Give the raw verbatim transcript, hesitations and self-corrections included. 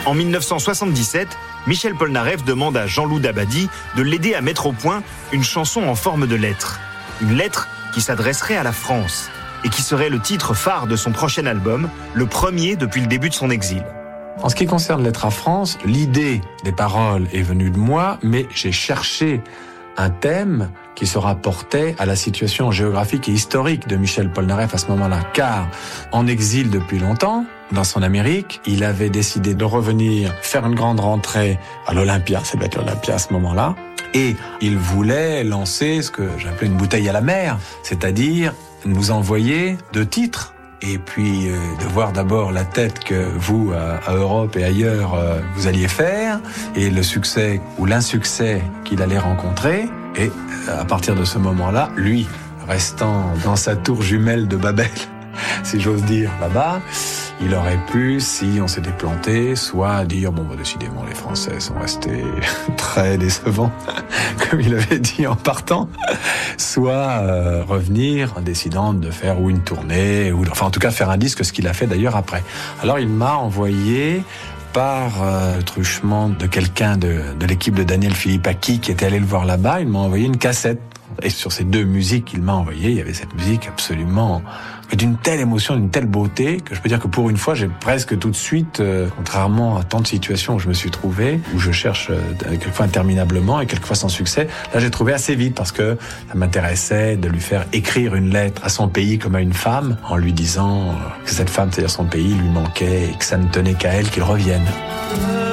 En dix-neuf cent soixante-dix-sept, Michel Polnareff demande à Jean-Loup Dabadi de l'aider à mettre au point une chanson en forme de lettre. Une lettre qui s'adresserait à la France et qui serait le titre phare de son prochain album, le premier depuis le début de son exil. En ce qui concerne Lettre à France, l'idée des paroles est venue de moi, mais j'ai cherché un thème qui se rapportait à la situation géographique et historique de Michel Polnareff à ce moment-là. Car, en exil depuis longtemps, dans son Amérique, il avait décidé de revenir faire une grande rentrée à l'Olympia, ça devait être l'Olympia à ce moment-là, et il voulait lancer ce que j'appelais une bouteille à la mer, c'est-à-dire nous envoyer deux titres. Et puis euh, de voir d'abord la tête que vous, à, à Europe et ailleurs, euh, vous alliez faire, et le succès ou l'insuccès qu'il allait rencontrer. Et euh, à partir de ce moment-là, lui, restant dans sa tour jumelle de Babel, si j'ose dire, là-bas, il aurait pu, si on s'était planté, soit dire, bon, bah, décidément, les Français sont restés très décevants, comme il avait dit en partant, soit euh, revenir en décidant de faire ou une tournée, ou enfin en tout cas faire un disque, ce qu'il a fait d'ailleurs après. Alors il m'a envoyé par euh, le truchement de quelqu'un de, de l'équipe de Daniel Philippaki qui était allé le voir là-bas, il m'a envoyé une cassette. Et sur ces deux musiques qu'il m'a envoyées, il y avait cette musique absolument d'une telle émotion, d'une telle beauté, que je peux dire que pour une fois, j'ai presque tout de suite, euh, contrairement à tant de situations où je me suis trouvé, où je cherche euh, quelquefois interminablement et quelquefois sans succès, là j'ai trouvé assez vite parce que ça m'intéressait de lui faire écrire une lettre à son pays comme à une femme, en lui disant que cette femme, c'est-à-dire son pays, lui manquait et que ça ne tenait qu'à elle qu'il revienne.